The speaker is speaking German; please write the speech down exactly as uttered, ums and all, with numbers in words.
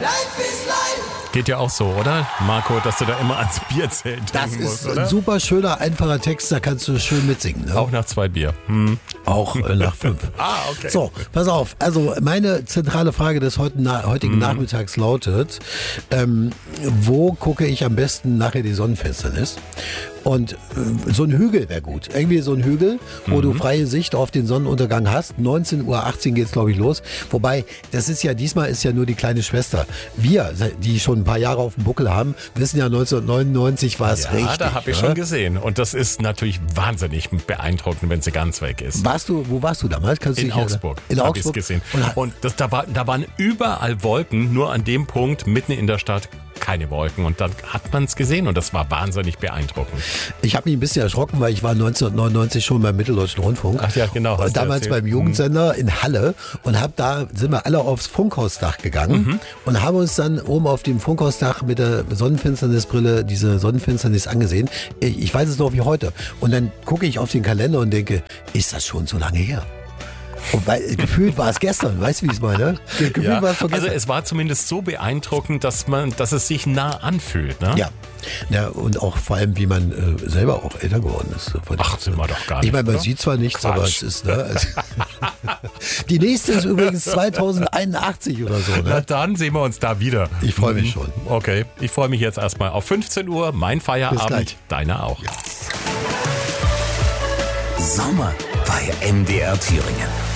Geht ja auch so, oder, Marco, dass du da immer ans Bierzelt Das denken ist musst, ein oder? super schöner, einfacher Text, da kannst du schön mitsingen. Ne? Auch nach zwei Bier. Hm. Auch äh, nach fünf. Ah, okay. So, pass auf. Also meine zentrale Frage des heutigen, heutigen Mhm. Nachmittags lautet, ähm, wo gucke ich am besten nachher die Sonnenfinsternis? Und äh, so ein Hügel wäre gut. Irgendwie so ein Hügel, wo Mhm. du freie Sicht auf den Sonnenuntergang hast. neunzehn Uhr achtzehn geht's, glaube ich, los. Wobei, das ist ja, diesmal ist ja nur die kleine Schwester. Wir, die schon ein paar Jahre auf dem Buckel haben, wissen ja, neunzehnhundertneunundneunzig war es Ja, richtig. da habe ich oder? schon gesehen. Und das ist natürlich wahnsinnig beeindruckend, wenn sie ganz weg ist. Warst du, wo warst du damals? Kannst du In dich erinnern? Augsburg In habe ich es Augsburg gesehen. Und, Und das, da, war, da waren überall Wolken, nur an dem Punkt mitten in der Stadt keine Wolken. Und dann hat man es gesehen und das war wahnsinnig beeindruckend. ich habe mich ein bisschen erschrocken, weil ich war neunzehnhundertneunundneunzig schon beim Mitteldeutschen Rundfunk. Ach ja, genau, hast Und du damals erzählt. beim Jugendsender in Halle und hab da sind wir alle aufs Funkhausdach gegangen Mhm. und haben uns dann oben auf dem Funkhausdach mit der Sonnenfinsternisbrille diese Sonnenfinsternis angesehen. Ich ich weiß es noch wie heute. Und dann gucke ich auf den Kalender und denke, ist das schon so lange her? Und weil, gefühlt war es gestern, weißt du, wie ich es meine? Gefühlt Ja, war es von also gestern. es war zumindest so beeindruckend, dass man, dass es sich nah anfühlt. Ne? Ja. Ja, und auch vor allem, wie man äh, selber auch älter geworden ist. Ach, sind wir doch gar nicht. Ich meine, man oder? sieht zwar nichts, aber Quatsch. es ist, ne? Also, die nächste ist übrigens zweitausendeinundachtzig oder so, Na ne? dann sehen wir uns da wieder. Ich freue mich Mhm. schon. Okay, ich freue mich jetzt erstmal auf fünfzehn Uhr, mein Bis Feierabend, gleich. deiner auch. Sommer bei M D R Thüringen.